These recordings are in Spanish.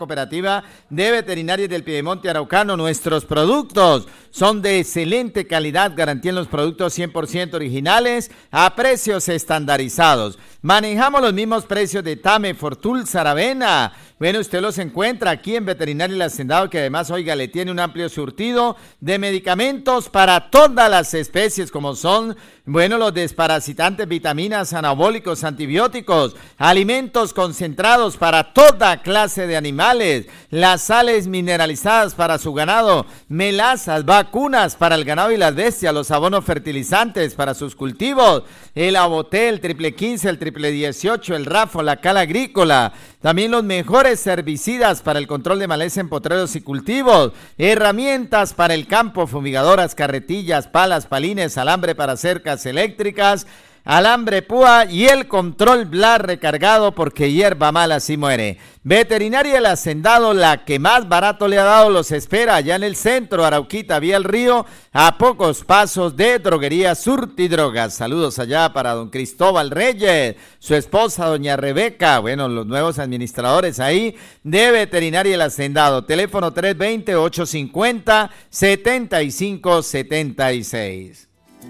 Cooperativa de Veterinarios del Piedemonte Araucano. Nuestros productos son de excelente calidad, garantía en los productos 100% originales a precios estandarizados. Manejamos los mismos precios de Tame, Fortul, Saravena. Bueno, usted los encuentra aquí en Veterinario El Hacendado, que además, oiga, le tiene un amplio surtido de medicamentos para todas las especies, como son, bueno, los desparasitantes, vitaminas, anabólicos, antibióticos, alimentos concentrados para toda clase de animales, las sales mineralizadas para su ganado, melazas, vacunas para el ganado y las bestias, los abonos fertilizantes para sus cultivos, el Aboté, el triple 15, el triple 18, el Rafo, la cal agrícola, también los mejores herbicidas para el control de maleza en potreros y cultivos, herramientas para el campo, fumigadoras, carretillas, palas, palines, alambre para cercas eléctricas, alambre púa y el control Blar recargado, porque hierba mala sí muere. Veterinaria El Hacendado, la que más barato le ha dado, los espera allá en el centro, Arauquita, vía el río, a pocos pasos de Droguería Surtidrogas. Saludos allá para don Cristóbal Reyes, su esposa doña Rebeca, bueno, los nuevos administradores ahí de Veterinaria El Hacendado. Teléfono 320-850-7576.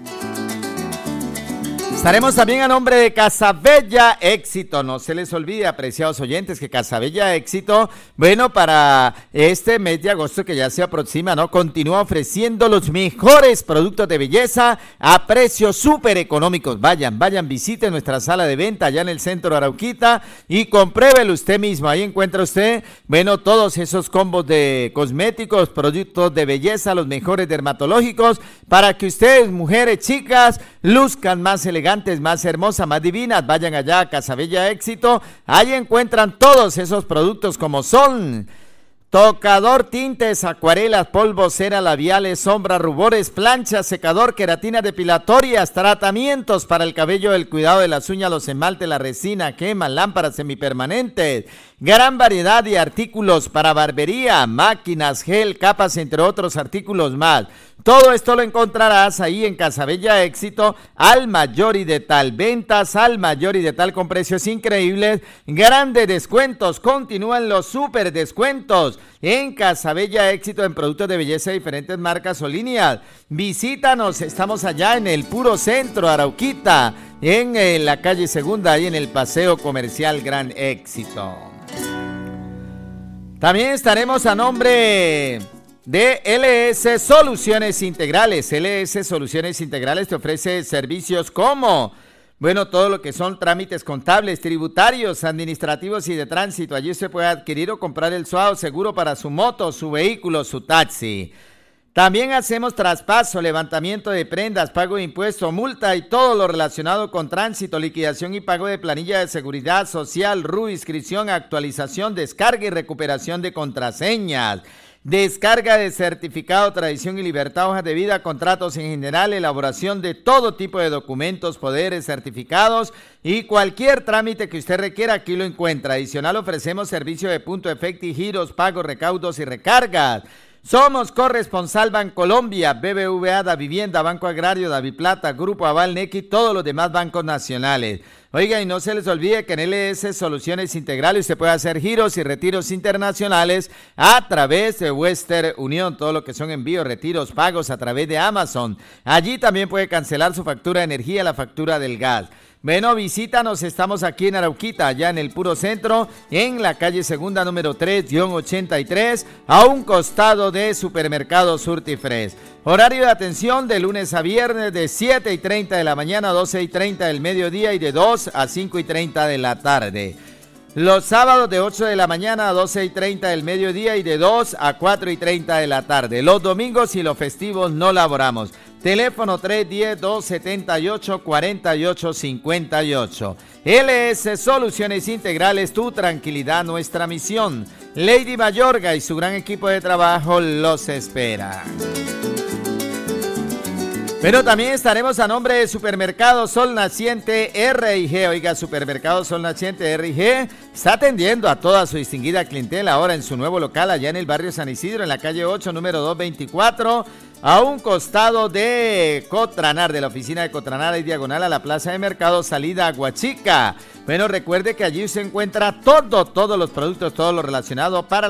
Estaremos también a nombre de Casabella Éxito. No se les olvide, apreciados oyentes, que Casabella Éxito, bueno, para este mes de agosto que ya se aproxima, ¿no? Continúa ofreciendo los mejores productos de belleza a precios súper económicos. Vayan, visiten nuestra sala de venta allá en el centro de Arauquita y compruébelo usted mismo. Ahí encuentra usted, bueno, todos esos combos de cosméticos, productos de belleza, los mejores dermatológicos, para que ustedes, mujeres, chicas, luzcan más elegantes, más hermosas, más divinas. Vayan allá a Casabella Éxito, ahí encuentran todos esos productos, como son tocador, tintes, acuarelas, polvos, cera, labiales, sombras, rubores, planchas, secador, queratina depilatorias, tratamientos para el cabello, el cuidado de las uñas, los esmaltes, la resina, quema, lámparas semipermanentes, gran variedad de artículos para barbería, máquinas, gel, capas, entre otros artículos más. Todo esto lo encontrarás ahí en Casabella Éxito, al mayor y de tal. Ventas al mayor y de tal con precios increíbles, grandes descuentos. Continúan los super descuentos en Casabella Éxito en productos de belleza de diferentes marcas o líneas. Visítanos, estamos allá en el puro centro, Arauquita, en la calle Segunda, ahí en el Paseo Comercial Gran Éxito. También estaremos a nombre de LS Soluciones Integrales. LS Soluciones Integrales te ofrece servicios como, bueno, todo lo que son trámites contables, tributarios, administrativos y de tránsito. Allí usted puede adquirir o comprar el SUA seguro para su moto, su vehículo, su taxi. También hacemos traspaso, levantamiento de prendas, pago de impuestos, multa y todo lo relacionado con tránsito, liquidación y pago de planilla de seguridad social, RU, inscripción, actualización, descarga y recuperación de contraseñas. Descarga de certificado, tradición y libertad, hojas de vida, contratos en general, elaboración de todo tipo de documentos, poderes, certificados y cualquier trámite que usted requiera, aquí lo encuentra. Adicional, ofrecemos servicio de punto efecto y giros, pagos, recaudos y recargas. Somos corresponsal Bancolombia, BBVA, Da Vivienda, Banco Agrario, Daviplata, Grupo Aval, Nequi y todos los demás bancos nacionales. Oiga, y no se les olvide que en LS Soluciones Integrales usted puede hacer giros y retiros internacionales a través de Western Union, todo lo que son envíos, retiros, pagos a través de Amazon. Allí también puede cancelar su factura de energía, la factura del gas. Bueno, visítanos, estamos aquí en Arauquita, allá en el puro centro, en la calle Segunda número 3-83, a un costado de Supermercado Surtifres. Horario de atención de lunes a viernes de 7:30 de la mañana a 12:30 del mediodía y de 2 a 5:30 de la tarde. Los sábados de 8 de la mañana a 12:30 del mediodía y de 2 a 4:30 de la tarde. Los domingos y los festivos no laboramos. Teléfono 310-278-4858. LS Soluciones Integrales, tu tranquilidad, nuestra misión. Lady Mayorga y su gran equipo de trabajo los espera. Pero también estaremos a nombre de Supermercado Sol Naciente R&G. Oiga, Supermercado Sol Naciente R&G está atendiendo a toda su distinguida clientela ahora en su nuevo local allá en el barrio San Isidro, en la calle 8, número 224. a un costado de Cotranar, de la oficina de Cotranar, y diagonal a la plaza de mercado, salida Aguachica. Bueno, recuerde que allí se encuentra todos los productos, todo lo relacionado para